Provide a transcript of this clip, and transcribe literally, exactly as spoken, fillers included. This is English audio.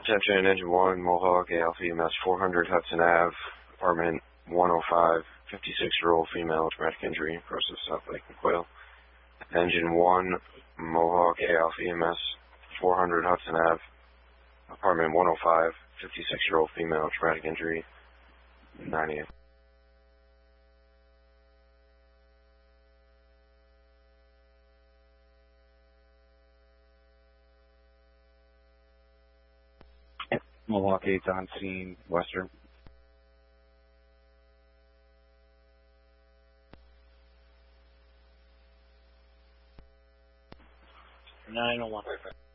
Attention, Engine one, Mohawk, A Alpha E M S four hundred Hudson Avenue, apartment one oh five, fifty-six-year-old female, traumatic injury, process South Lake and Quail. Engine one, Mohawk, A Alpha E M S four hundred Hudson Avenue, apartment one oh five, fifty-six-year-old female, traumatic injury, nine A M Mohawk eight's on scene, Western. nine oh one.